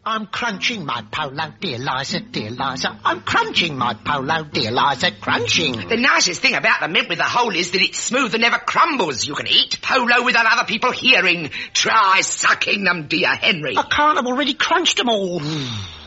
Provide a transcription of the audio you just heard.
I'm crunching my polo, dear Liza, dear Liza. I'm crunching my polo, dear Liza, crunching. The nicest thing about the mint with the hole is that it's smooth and never crumbles. You can eat polo without other people hearing. Try sucking them, dear Henry. I can't, I've already crunched them all.